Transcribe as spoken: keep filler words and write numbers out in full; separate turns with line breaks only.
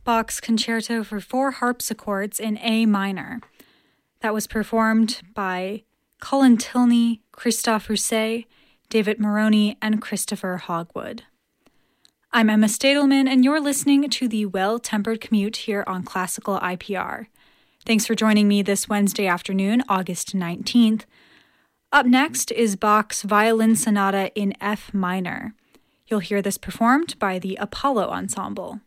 Bach's Concerto for Four Harpsichords in A minor. That was performed by Colin Tilney, Christophe Rousset, David Moroni, and Christopher Hogwood. I'm Emma Stadelman, and you're listening to the Well-Tempered Commute here on Classical I P R. Thanks for joining me this Wednesday afternoon, August nineteenth. Up next is Bach's Violin Sonata in F minor. You'll hear this performed by the Apollo Ensemble.